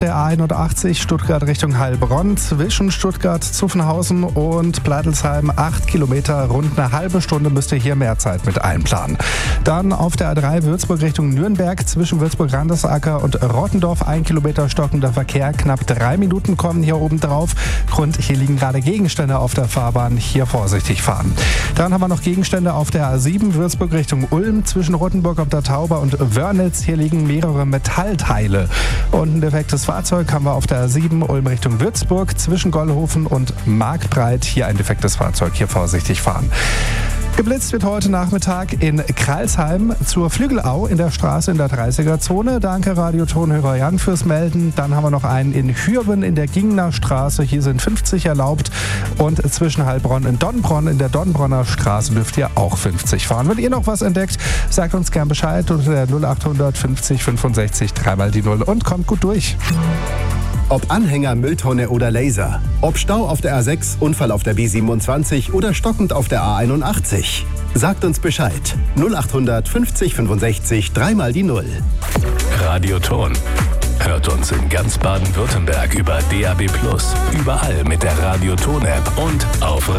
der A81 Stuttgart Richtung Heilbronn, zwischen Stuttgart-Zuffenhausen und Pleitelsheim 8 Kilometer, rund eine halbe Stunde müsst ihr hier mehr Zeit mit einplanen. Dann auf der A3 Würzburg Richtung Nürnberg, zwischen Würzburg-Randesacker und Rottendorf 1 Kilometer stockender Verkehr, knapp 3 Minuten kommen hier oben drauf. Grund, hier liegen gerade Gegenstände auf der Fahrbahn, hier vorsichtig fahren. Dann haben wir noch Gegenstände auf der A7 Würzburg Richtung Ulm, zwischen Rottenburg ob der Tauber und Wörnitz. Hier liegen mehrere Metallteile. Und ein defektes Fahrzeug haben wir auf der A7 Ulm Richtung Würzburg, zwischen Gollhofen und Markbreit. Hier ein defektes Fahrzeug, hier vorsichtig fahren. Geblitzt wird heute Nachmittag in Kralsheim zur Flügelau in der Straße in der 30er-Zone. Danke Radiotonhörer Jan fürs Melden. Dann haben wir noch einen in Hürben in der Gingner Straße. Hier sind 50 erlaubt. Und zwischen Heilbronn und Donnbronn in der Donnbronner Straße dürft ihr auch 50 fahren. Wenn ihr noch was entdeckt, sagt uns gern Bescheid unter der 0800 50 65 3 die 0 und kommt gut durch. Ob Anhänger, Mülltonne oder Laser. Ob Stau auf der A6, Unfall auf der B27 oder stockend auf der A81. Sagt uns Bescheid. 0800 50 65 3 die 0. Radioton. Hört uns in ganz Baden-Württemberg über DAB+, überall mit der Radioton-App und auf